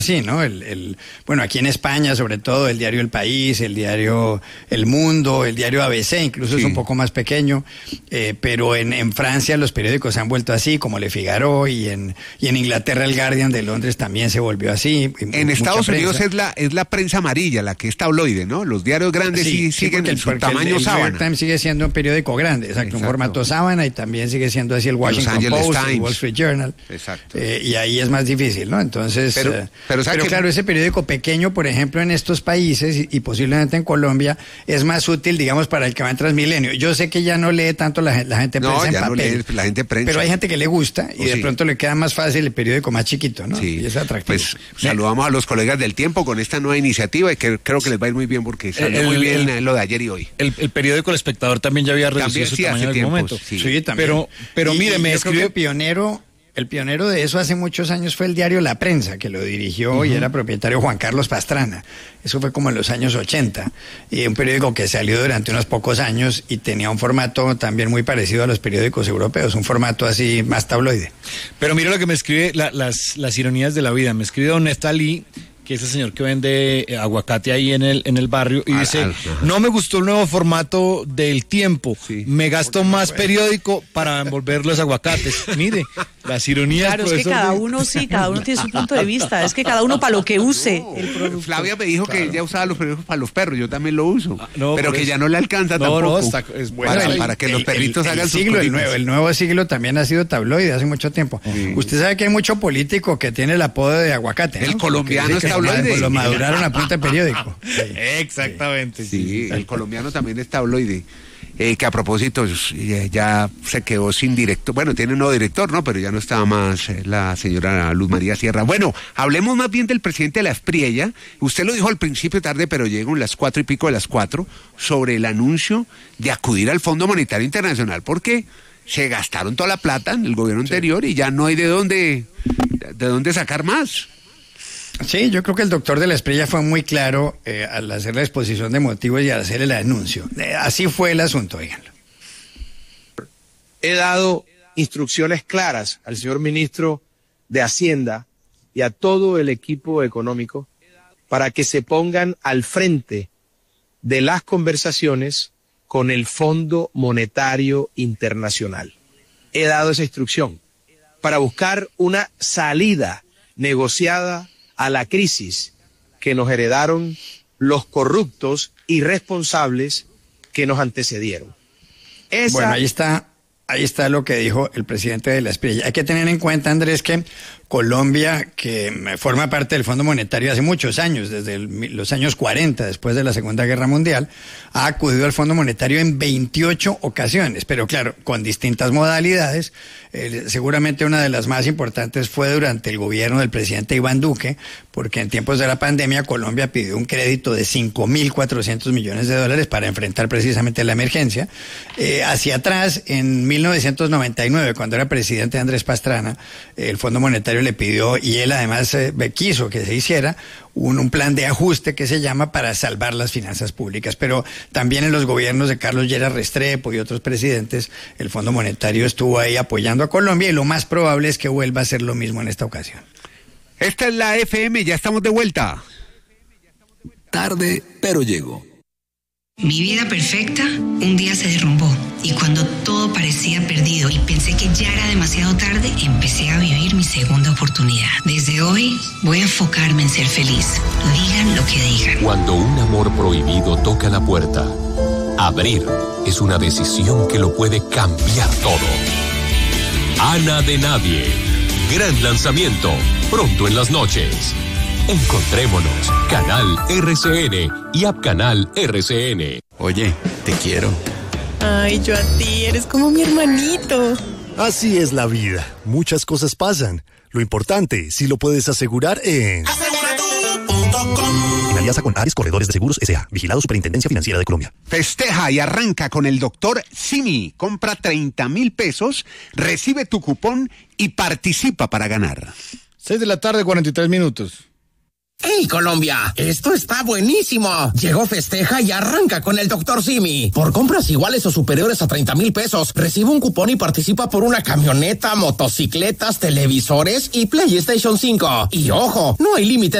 Sí, ¿no? Bueno, aquí en España, sobre todo, el diario El País, el diario El Mundo, el diario ABC, incluso es un poco más pequeño, pero en Francia los periódicos se han vuelto así, como Le Figaro, y en Inglaterra el Guardian de Londres también se volvió así. En Estados Unidos es la prensa amarilla, la que es tabloide, ¿no? Los diarios grandes sí siguen en su tamaño sábana. El New York Times sigue siendo un periódico grande, exacto, un formato sábana, y también sigue siendo así el Washington Post, el Wall Street Journal. Exacto. Y ahí es más difícil, ¿no? Entonces... Pero claro, ese periódico pequeño, por ejemplo, en estos países y posiblemente en Colombia, es más útil, digamos, para el que va en Transmilenio. Yo sé que ya no lee tanto la gente prensa en papel. No lee la gente prensa. Pero hay gente que le gusta y de pronto le queda más fácil el periódico más chiquito, ¿no? Sí. Y es atractivo. Pues saludamos a los colegas del Tiempo con esta nueva iniciativa y que creo que les va a ir muy bien porque salió muy bien lo de ayer y hoy. El periódico El Espectador también ya había reducido su tamaño en algún momento. Sí, también. Pero mire, me escribió... El pionero de eso hace muchos años fue el diario La Prensa, que lo dirigió y era propietario Juan Carlos Pastrana. Eso fue como en los años 80. Y un periódico que salió durante unos pocos años y tenía un formato también muy parecido a los periódicos europeos, un formato así más tabloide. Pero mira lo que me escribe, las ironías de la vida. Me escribe don Nestalí, que es el señor que vende aguacate ahí en el barrio, y dice, no me gustó el nuevo formato del Tiempo, me gasto más periódico para envolver los aguacates. Mire, las ironías. Claro, es que cada uno tiene su punto de vista, es que cada uno para lo que use el producto. Flavia me dijo que ella usaba los periódicos para los perros, yo también lo uso, pero que ya no le alcanza tampoco. Es bueno, para que los perritos hagan sus siglo, el nuevo siglo también ha sido tabloide hace mucho tiempo. Usted sabe que hay mucho político que tiene el apodo de aguacate, ¿no? El colombiano es tabloide. Lo maduraron a punta de periódico. Exactamente. Sí, el colombiano también es tabloide. Que a propósito ya se quedó sin director, bueno, tiene un nuevo director, ¿no? Pero ya no estaba más la señora Luz María Sierra. Bueno, hablemos más bien del presidente de la Espriella. Usted lo dijo al principio tarde, pero llegan las 4:00 de las 4, sobre el anuncio de acudir al Fondo Monetario Internacional, porque se gastaron toda la plata en el gobierno anterior y ya no hay de dónde sacar más. Sí, yo creo que el doctor de la Espriella fue muy claro al hacer la exposición de motivos y al hacer el anuncio. Así fue el asunto, oiganlo. He dado instrucciones claras al señor ministro de Hacienda y a todo el equipo económico para que se pongan al frente de las conversaciones con el Fondo Monetario Internacional. He dado esa instrucción para buscar una salida negociada a la crisis que nos heredaron los corruptos irresponsables que nos antecedieron. Bueno, ahí está lo que dijo el presidente de la Espriella. Hay que tener en cuenta, Andrés, que Colombia, que forma parte del Fondo Monetario hace muchos años, desde los años 40, después de la Segunda Guerra Mundial, ha acudido al Fondo Monetario en 28 ocasiones, pero claro, con distintas modalidades. Seguramente una de las más importantes fue durante el gobierno del presidente Iván Duque, porque en tiempos de la pandemia Colombia pidió un crédito de $5.400 millones para enfrentar precisamente la emergencia. Hacia atrás, en 1999, cuando era presidente Andrés Pastrana, el Fondo Monetario le pidió, y él además quiso que se hiciera, un plan de ajuste que se llama para salvar las finanzas públicas. Pero también en los gobiernos de Carlos Lleras Restrepo y otros presidentes, el Fondo Monetario estuvo ahí apoyando a Colombia, y lo más probable es que vuelva a hacer lo mismo en esta ocasión. Esta es la FM, ya estamos de vuelta. Tarde, pero llego. Mi vida perfecta un día se derrumbó, y cuando todo parecía perdido y pensé que ya era demasiado tarde, empecé a vivir mi segunda oportunidad. Desde hoy voy a enfocarme en ser feliz, digan lo que digan. Cuando un amor prohibido toca la puerta, abrir es una decisión que lo puede cambiar todo. Ana de Nadie, gran lanzamiento, pronto en las noches. Encontrémonos, Canal RCN y App Canal RCN. Oye, te quiero. Ay, yo a ti, eres como mi hermanito. Así es la vida, muchas cosas pasan. Lo importante, si lo puedes asegurar en... En alianza con Ares Corredores de Seguros S.A., vigilado Superintendencia Financiera de Colombia. Festeja y arranca con el doctor Simi. Compra 30,000 pesos, recibe tu cupón y participa para ganar. 6:43 p.m. ¡Hey, Colombia! Esto está buenísimo. Llegó Festeja y arranca con el Dr. Simi. Por compras iguales o superiores a 30,000 pesos, recibe un cupón y participa por una camioneta, motocicletas, televisores y PlayStation 5. Y ojo, no hay límite